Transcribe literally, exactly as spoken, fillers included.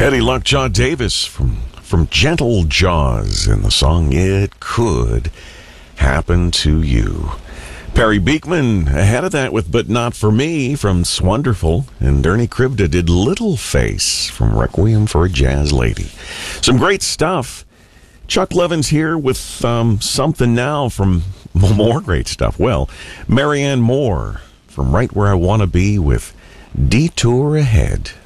Eddie Lockjaw Davis from from Gentle Jaws in the song It Could Happen to You. Perry Beekman ahead of that with But Not For Me from Swonderful, and Ernie Krivda did Little Face from Requiem for a Jazz Lady. Some great stuff. Chuck Levin's here with um, something now from more great stuff. Well, Marianne Moore from Right Where I Want to Be with Detour Ahead.